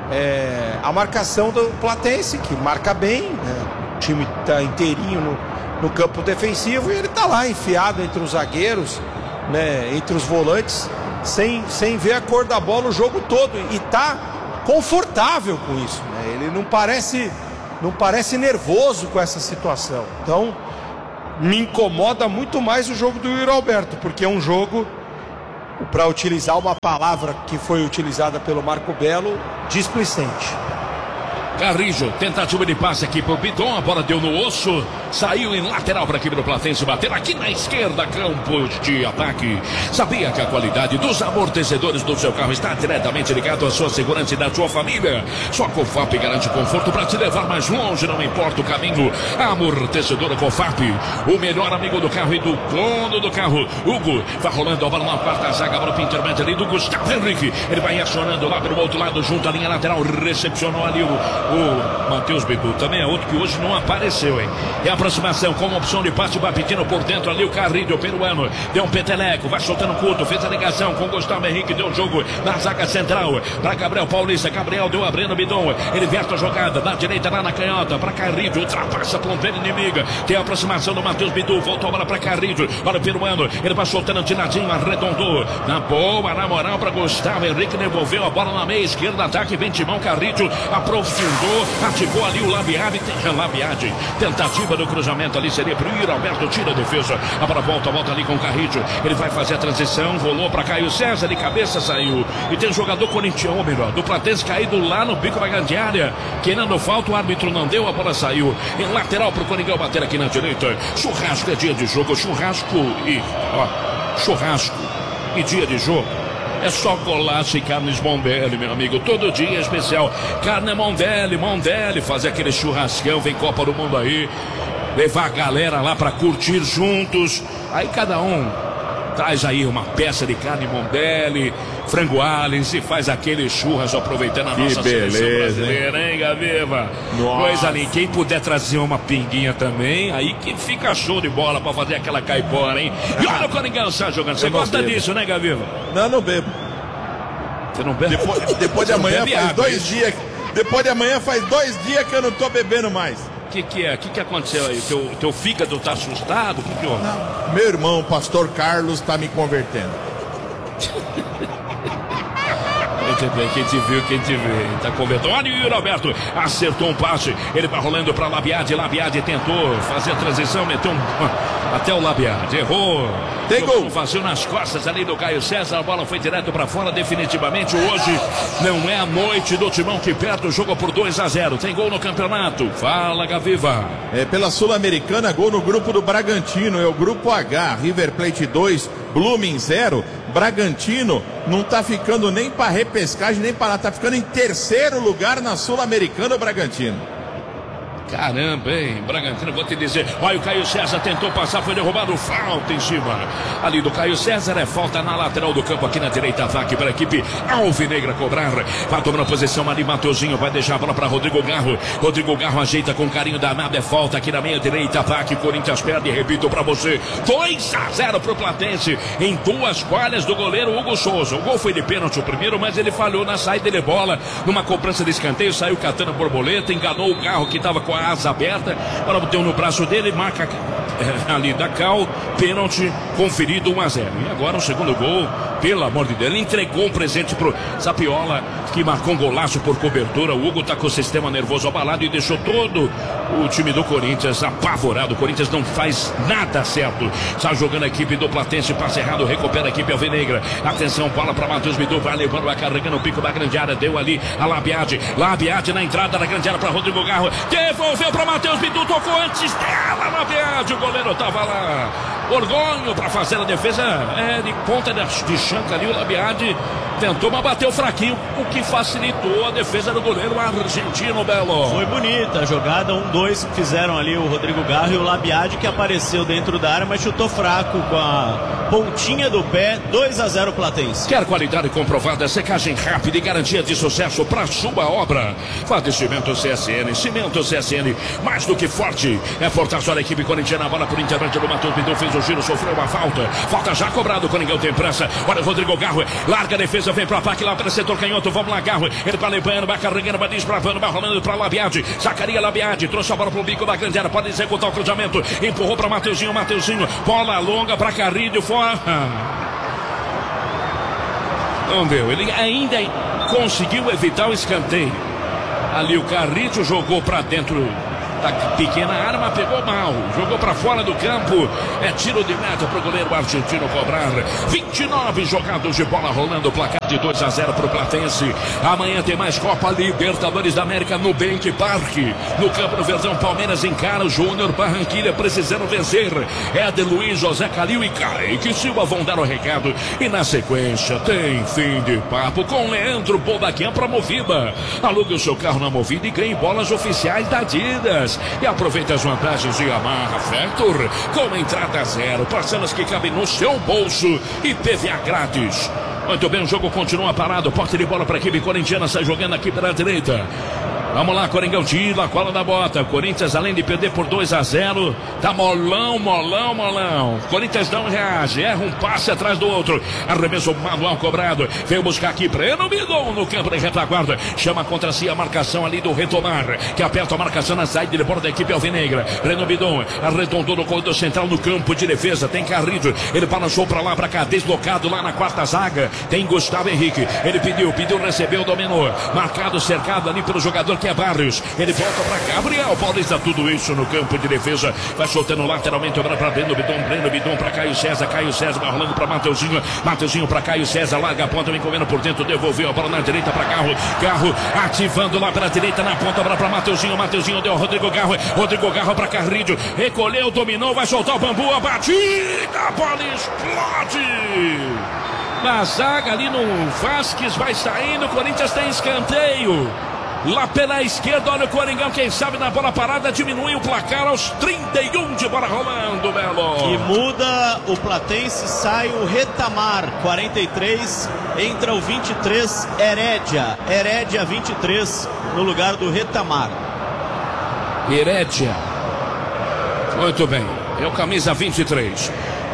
a marcação do Platense, que marca bem, né? O time tá inteirinho no campo defensivo e ele tá lá enfiado entre os zagueiros, né? Entre os volantes, sem ver a cor da bola o jogo todo, e tá confortável com isso, né? Ele não parece nervoso com essa situação. Então me incomoda muito mais o jogo do Yuri Alberto, porque é um jogo, para utilizar uma palavra que foi utilizada pelo Marco Belo, displicente. Carrijo, tentativa de passe aqui pro Bidon, a bola deu no osso, saiu em lateral para a equipe do Platense, bater aqui na esquerda, campos de ataque. Sabia que a qualidade dos amortecedores do seu carro está diretamente ligado à sua segurança e da sua família? Só a Cofap garante conforto para te levar mais longe, não importa o caminho. A amortecedora Cofap, o melhor amigo do carro e do dono do carro. Hugo, vai rolando a bola na quarta zaga, bola para o intermédio ali do Gustavo Henrique. Ele vai acionando lá pelo outro lado, junto à linha lateral, recepcionou ali o Matheus Bidu, também é outro que hoje não apareceu, hein? É a aproximação com uma opção de passe, vai pedindo por dentro ali o Carrilho, peruano, deu um peteleco, vai soltando curto, fez a ligação com o Gustavo Henrique, deu um jogo na zaga central para Gabriel Paulista. Gabriel deu abrindo o Bidon, ele verte a jogada na direita, lá na canhota para Carrilho, ultrapassa a ponteira inimiga, tem a aproximação do Matheus Bidu, voltou a bola para Carrilho, para o peruano, ele vai soltando um tiradinho, arredondou na boa, na moral para Gustavo Henrique, devolveu a bola na meia esquerda, ataque, vem de mão, Carrilho aprofundou, ativou ali o Labiade, tentativa do cruzamento ali, seria pro Yuri Alberto, tira a defesa, a bola volta ali com o Carrillo, ele vai fazer a transição, rolou para Caio César, de cabeça saiu, e tem jogador corintiano, melhor, do Platense caído lá no bico da grande área, querendo falta, o árbitro não deu, a bola saiu, em lateral pro Coringão bater aqui na direita. Churrasco é dia de jogo, churrasco e dia de jogo. É só golaço e carnes Mondelli, meu amigo. Todo dia é especial. Carne Mondelli. Fazer aquele churrascão. Vem Copa do Mundo aí. Levar a galera lá pra curtir juntos. Aí cada um traz aí uma peça de carne Mondelli, frango Alens, e faz aquele churras aproveitando a nossa seleção brasileira, hein, Gaviva? Coisa ali. Quem puder trazer uma pinguinha também, aí que fica show de bola pra fazer aquela caipora, hein? E olha o Coringão está jogando. Você gosta disso, né, Gaviva? Não bebo. Você não bebe? Depois de amanhã faz água, 2 dias. Depois de amanhã faz 2 dias que eu não tô bebendo mais. O que aconteceu aí? Teu fígado tá assustado? O que houve? Meu irmão, o pastor Carlos, tá me convertendo. Quem te viu, tá convertendo. Olha o Yuri Alberto, acertou um passe, ele vai rolando pra Labiade tentou fazer a transição, meteu até o Labiade, errou. Tem gol. Vazio nas costas ali do Caio César, a bola foi direto pra fora, definitivamente. Hoje não é a noite do Timão que perde o jogo por 2-0. Tem gol no campeonato. Fala, Gaviva. Pela Sul-Americana, gol no grupo do Bragantino, é o grupo H, River Plate 2, Blooming 0. Bragantino não tá ficando nem para repescagem, nem para lá, tá ficando em terceiro lugar na Sul-Americana, o Bragantino. Caramba, hein? Bragantino, vou te dizer. Olha, o Caio César tentou passar, foi derrubado, falta em cima. Ali do Caio César, é falta na lateral do campo, aqui na direita, ataque para a equipe alvinegra cobrar. Vai tomando posição ali, Mateuzinho, vai deixar a bola para Rodrigo Garro. Rodrigo Garro ajeita com carinho danado, é falta aqui na meia direita, ataque, Corinthians perde, repito para você. 2-0 pro Platense, em 2 falhas do goleiro Hugo Souza. O gol foi de pênalti o primeiro, mas ele falhou na saída de bola, numa cobrança de escanteio, saiu catando a borboleta, enganou o Garro que estava com a asa aberta, agora bateu no braço dele, marca ali da Cal, pênalti, conferido 1-0. E agora o segundo gol, pelo amor de Deus, ele entregou um presente pro Sapiola, que marcou um golaço por cobertura. O Hugo tá com o sistema nervoso abalado e deixou todo o time do Corinthians apavorado. O Corinthians não faz nada certo. Está jogando a equipe do Platense, passe errado, recupera a equipe alvinegra. Atenção, bola para Matheus Bidu, vai levando, vai carregando o pico da grande área, deu ali a Labiade na entrada da grande área para Rodrigo Garro, devolveu para Matheus Bidu, tocou antes dela, Labiade, o goleiro tava lá. Borgonho para fazer a defesa, de ponta de chanca ali, o Labiade tentou, mas bateu fraquinho, o que facilitou a defesa do goleiro argentino, Belo. Foi bonita a jogada, 1-2 que fizeram ali o Rodrigo Garro e o Labiade, que apareceu dentro da área, mas chutou fraco com a pontinha do pé. 2-0 Platense. Quer qualidade comprovada, secagem rápida e garantia de sucesso para sua obra? Faz de cimento CSN, cimento CSN, mais do que forte. É forte a equipe corintiana, a bola por intermédio do Matheus Bidu, fez o giro, sofreu uma falta já cobrado, o Coringão tem pressa. Olha o Rodrigo Garro, larga a defesa, vem pro ataque lá para o setor canhoto, vamos lá, Garro, ele vai levando, vai carregando, vai desbravando, vai rolando para Labiade, Zacaria Labiade, trouxe a bola pro bico da grande área, pode executar o cruzamento, empurrou para Mateuzinho, bola longa para Carrilho, fora. Não deu, ele ainda conseguiu evitar o escanteio. Ali o Carrilho jogou para dentro da pequena arma, pegou mal, jogou para fora do campo, é tiro de meta para o goleiro argentino cobrar. 29 jogados de bola rolando, placar de 2-0 para o Platense. Amanhã tem mais Copa Libertadores da América no Nubank Park, no campo do Verdão. Palmeiras encara o Júnior Barranquilla, precisando vencer. Éder Luiz, José Calil e Kaique Silva vão dar o recado, e na sequência tem fim de papo com Leandro Bodaquian para Movida. Alugue o seu carro na Movida e ganhe bolas oficiais da Adidas. E aproveita as vantagens de Yamaha Factor, com entrada zero, parcelas que cabem no seu bolso e PVA grátis. Muito bem, o jogo continua parado, porte de bola para a equipe corintiana, sai jogando aqui pela direita. Vamos lá, Coringão, tira a cola da bota. Corinthians, além de perder por 2-0, tá molão. Corinthians não reage, erra um passe atrás do outro. Arremesso manual cobrado. Veio buscar aqui Breno Bidon no campo de retaguarda. Chama contra si a marcação ali do Retomar, que aperta a marcação na saída de bola da equipe alvinegra. Breno Bidon arredondou no corredor central no campo de defesa. Tem Carrilho, ele balançou pra lá, pra cá, deslocado lá na quarta zaga. Tem Gustavo Henrique, ele pediu, recebeu, dominou. Marcado, cercado ali pelo jogador que é Barrios, ele volta para Gabriel Paulista, tudo isso no campo de defesa, vai soltando lateralmente, agora para Breno Bidon para Caio César vai rolando para Mateuzinho para Caio César, larga a ponta, vem comendo por dentro, devolveu a bola na direita para Garro ativando lá pela direita na ponta, agora para Mateuzinho deu Rodrigo Garro para Carrilho, recolheu, dominou, vai soltar o bambu, a batida, a bola explode na zaga ali no Vasquez, vai saindo, o Corinthians tem escanteio. Lá pela esquerda, olha o Coringão, quem sabe na bola parada diminui o placar aos 31 de bola rolando, Belo. E muda o Platense, sai o Retamar, 43, entra o 23, Herédia 23, no lugar do Retamar. Herédia, muito bem, é o camisa 23,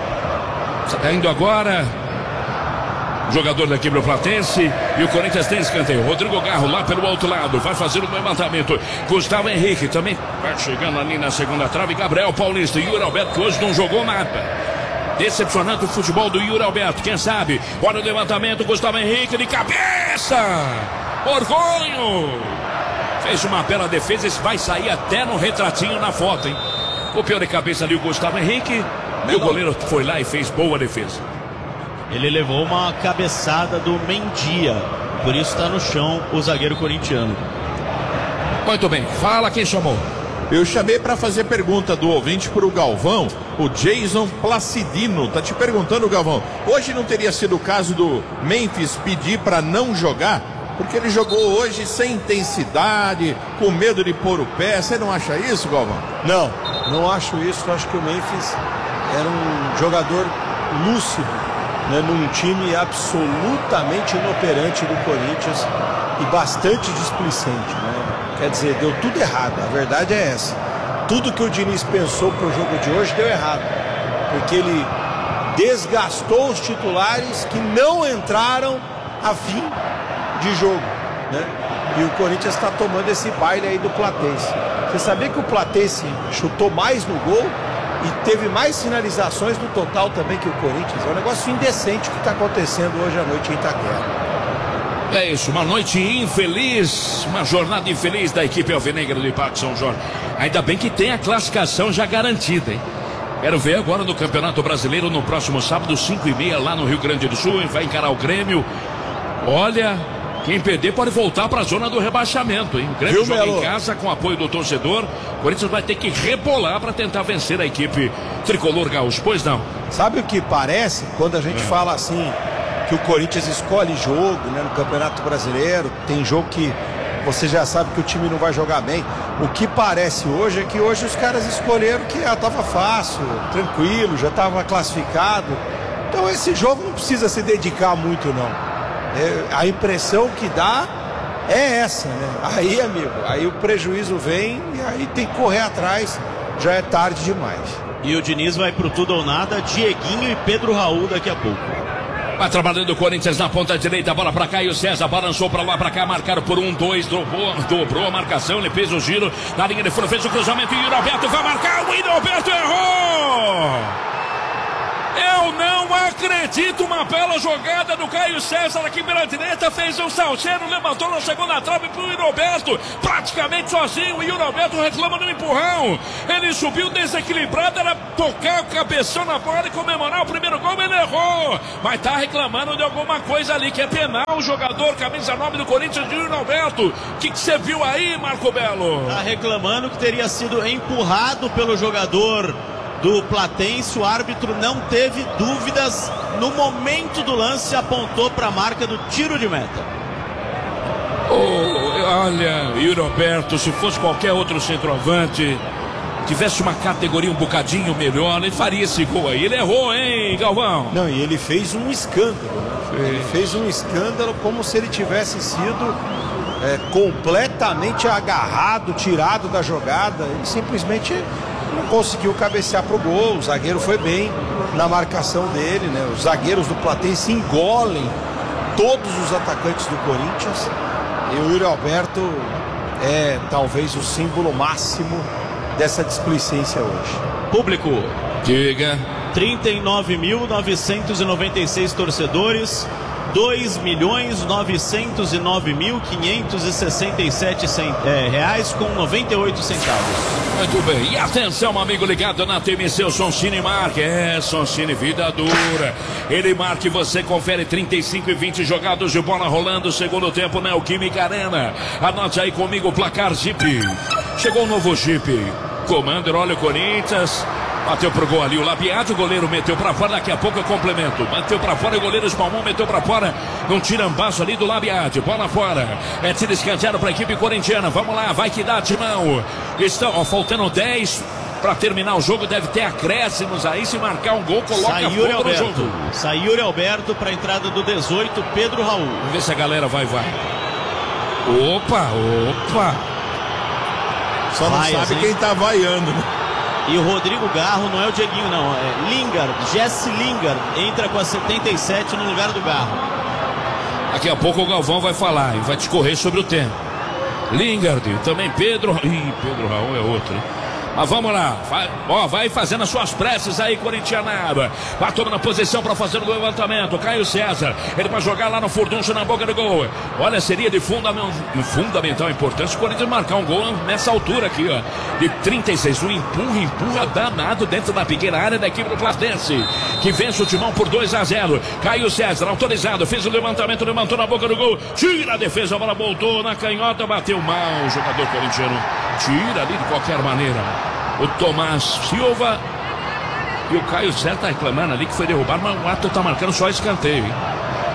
saindo agora jogador da equipe do Platense, e o Corinthians tem escanteio. Rodrigo Garro lá pelo outro lado, vai fazer o levantamento. Gustavo Henrique também vai chegando ali na segunda trave. Gabriel Paulista e Yuri Alberto, que hoje não jogou nada. Decepcionante o futebol do Yuri Alberto, quem sabe? Olha o levantamento, Gustavo Henrique de cabeça. Borgonho fez uma bela defesa, esse vai sair até no retratinho na foto, hein? Copiou de cabeça ali o Gustavo Henrique, e o goleiro foi lá e fez boa defesa. Ele levou uma cabeçada do Mendia, por isso está no chão o zagueiro corintiano. Muito bem, fala quem chamou. Eu chamei para fazer pergunta do ouvinte para o Galvão, o Jason Placidino. Tá te perguntando, Galvão, hoje não teria sido o caso do Memphis pedir para não jogar? porque ele jogou hoje sem intensidade, com medo de pôr o pé. Você não acha isso, Galvão? Não acho isso. Eu acho que o Memphis era um jogador lúcido, né, num time absolutamente inoperante do Corinthians e bastante displicente, né? Quer dizer, deu tudo errado, a verdade é essa. Tudo que o Diniz pensou pro jogo de hoje deu errado, porque ele desgastou os titulares que não entraram a fim de jogo, né? E o Corinthians está tomando esse baile aí do Platense. Você sabia que o Platense chutou mais no gol e teve mais finalizações no total também que o Corinthians? É um negócio indecente o que está acontecendo hoje à noite em Itaquera. É isso, uma noite infeliz, uma jornada infeliz da equipe alvinegra do Parque São Jorge. Ainda bem que tem a classificação já garantida, hein? Quero ver agora no Campeonato Brasileiro no próximo sábado, 5h30, lá no Rio Grande do Sul, vai encarar o Grêmio. Olha, quem perder pode voltar para a zona do rebaixamento, hein? O Grêmio joga em casa com apoio do torcedor. O Corinthians vai ter que rebolar para tentar vencer a equipe tricolor gaúcho. Pois não. Sabe o que parece quando a gente fala assim, que o Corinthians escolhe jogo, né, no Campeonato Brasileiro? Tem jogo que você já sabe que o time não vai jogar bem. O que parece hoje é que hoje os caras escolheram que estava fácil, tranquilo, já estava classificado. Então esse jogo não precisa se dedicar muito, não. A impressão que dá é essa, né? Aí, amigo, aí o prejuízo vem e aí tem que correr atrás, já é tarde demais. E o Diniz vai pro tudo ou nada, Dieguinho e Pedro Raul daqui a pouco. Vai trabalhando o Corinthians na ponta direita, bola pra cá e o César balançou pra lá, pra cá, marcaram por 1-2, dobrou a marcação, ele fez o giro, na linha de fundo, fez o cruzamento e o Roberto vai marcar, o Roberto errou! Eu não acredito, uma bela jogada do Caio César aqui pela direita, fez um salseiro, levantou na segunda trave pro Roberto, praticamente sozinho, e o Roberto reclama no empurrão. Ele subiu desequilibrado, era tocar o cabeção na bola e comemorar o primeiro gol, ele errou, mas tá reclamando de alguma coisa ali, que é penal. O jogador, camisa 9 do Corinthians, de Roberto. O que você viu aí, Marco Belo? Tá reclamando que teria sido empurrado pelo jogador do Platense. O árbitro não teve dúvidas no momento do lance, apontou para a marca do tiro de meta. Olha, e o Roberto, se fosse qualquer outro centroavante, tivesse uma categoria um bocadinho melhor, ele faria esse gol aí. Ele errou, hein, Galvão? Não, e ele fez um escândalo, né? Ele fez um escândalo como se ele tivesse sido completamente agarrado, tirado da jogada. Ele simplesmente não conseguiu cabecear pro gol. O zagueiro foi bem na marcação dele, né? Os zagueiros do Platense engolem todos os atacantes do Corinthians. E o Yuri Alberto é talvez o símbolo máximo dessa displicência hoje. Público. Diga. 39.996 torcedores, 2.909.567 reais com 98 centavos. Muito bem, e atenção, amigo ligado na TMC, o Soncini marca. Soncini, vida dura. Ele marca e você confere. 35 e 20 jogados de bola rolando, segundo tempo na Neoquímica Arena. Anote aí comigo o placar Jeep. Chegou o novo Jeep Commander, olha o Corinthians. Bateu pro gol ali o Labiade, o goleiro meteu pra fora, daqui a pouco eu complemento. Bateu pra fora, o goleiro Spalmon meteu pra fora, num tirambaço ali do Labiade, bola fora. É tiro escanteado pra equipe corintiana, vamos lá, vai que dá, Timão. Estão faltando 10 pra terminar o jogo, deve ter acréscimos aí, se marcar um gol, coloca fogo no jogo. Sai Yuri Alberto pra entrada do 18, Pedro Raul. Vamos ver se a galera vai. Opa. Só não sabe quem tá vaiando, né? E o Rodrigo Garro não é o Dieguinho, não. É Lingard, Jesse Lingard, entra com a 77 no lugar do Garro. Daqui a pouco o Galvão vai falar e vai discorrer sobre o tempo. Lingard, também Pedro. Pedro Raul é outro, hein? Mas vamos lá, vai fazendo as suas preces aí, corintianada. Vai tomando a posição para fazer o levantamento. Caio César, ele vai jogar lá no furdunço na boca do gol. Olha, seria de fundamental importância o Corinthians marcar um gol nessa altura aqui, ó. De 36, um empurra danado dentro da pequena área da equipe do Platense, que vence o Timão por 2-0. Caio César, autorizado, fez o levantamento, levantou na boca do gol. Tira a defesa, a bola voltou na canhota, bateu mal o jogador corintiano. Tira ali de qualquer maneira. O Tomás Silva e o Caio César tá reclamando ali que foi derrubado, mas o árbitro tá marcando só escanteio, hein?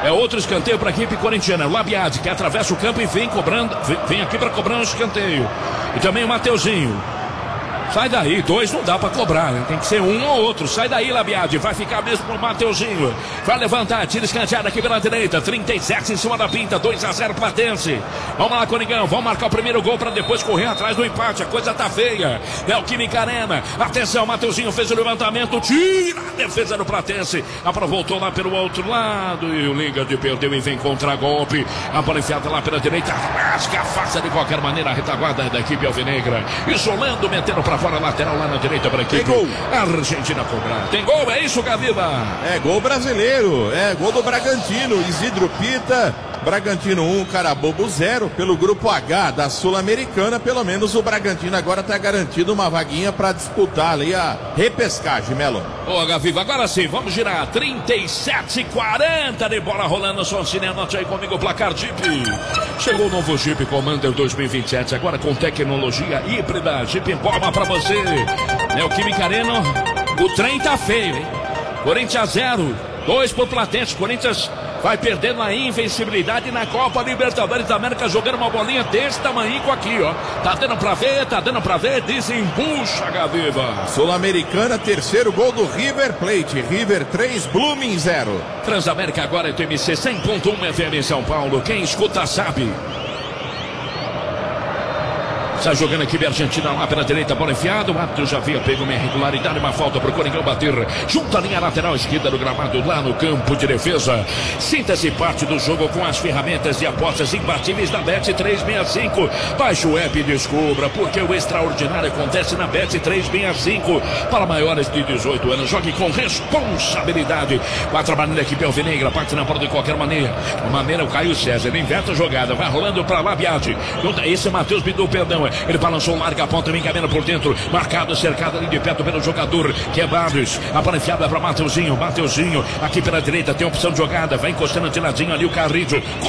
É outro escanteio para a equipe corintiana. O Labiade, que atravessa o campo e vem cobrando, vem aqui para cobrar um escanteio. E também o Mateuzinho. Sai daí, 2 não dá pra cobrar, né? Tem que ser um ou outro. Sai daí, Labiade. Vai ficar mesmo pro Mateuzinho. Vai levantar, tira escanteado aqui pela direita. 37 em cima da pinta, 2-0 Platense. Vamos lá, Coringão. Vamos marcar o primeiro gol pra depois correr atrás do empate. A coisa tá feia. Neoquímica Arena. Atenção, Mateuzinho fez o levantamento. Tira a defesa do Platense. A bola voltou lá pelo outro lado. E o Lingard perdeu e vem contra-golpe. A bola enfiada lá pela direita. Rasga, faça de qualquer maneira a retaguarda da equipe alvinegra. Isolando, metendo pra fora, lateral lá na direita para a equipe. Tem gol. Argentina cobrar. Tem gol, é isso, Gaviva? É gol brasileiro, é gol do Bragantino. Isidro Pita, Bragantino 1, Carabobo 0. Pelo grupo H da Sul-Americana, pelo menos o Bragantino agora está garantido uma vaguinha para disputar ali a repescagem, Melo. Ô, Gaviva, agora sim, vamos girar. 37-40 de bola rolando. Soncini, anote aí comigo o placar Jeep. Chegou o novo Jeep Commander 2027, agora com tecnologia híbrida. Jeep em palma pra você. Neoquímica Arena, o trem tá feio, hein? Corinthians 0, 2 por Platense. Corinthians vai perdendo a invencibilidade na Copa Libertadores da América, jogando uma bolinha desse tamanho aqui, ó. Tá dando pra ver, desembucha, Gaviva. Sul-Americana, terceiro gol do River Plate. River 3, Blooming 0. Transamérica agora é TMC 100.1 FM em São Paulo. Quem escuta sabe. Está jogando aqui a Argentina lá pela direita, bola enfiada. O árbitro já havia pego uma irregularidade, uma falta para o Coringão bater junto à linha lateral esquerda do gramado, lá no campo de defesa. Sinta-se parte do jogo com as ferramentas de apostas imbatíveis da Bet365. Baixe o app e descubra, porque o extraordinário acontece na Bet365. Para maiores de 18 anos, jogue com responsabilidade. Vai trabalhando a equipe alvinegra, parte na bola de qualquer maneira. O Caio César, ele inverte a jogada, vai rolando para Labiade. Esse é Matheus Bidu, perdão. Ele balançou, larga a ponta, vem caminhando por dentro. Marcado, cercado ali de perto pelo jogador Quebrados. A bola enfiada para Mateuzinho. Mateuzinho aqui pela direita tem opção de jogada. Vai encostando de ladinho ali o Carrillo.